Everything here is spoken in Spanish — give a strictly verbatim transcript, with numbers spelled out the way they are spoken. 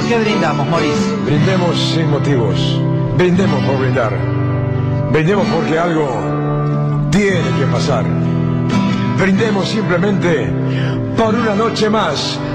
¿Por qué brindamos, Maurice? Brindemos sin motivos. Brindemos por brindar. Brindemos porque algo tiene que pasar. Brindemos simplemente por una noche más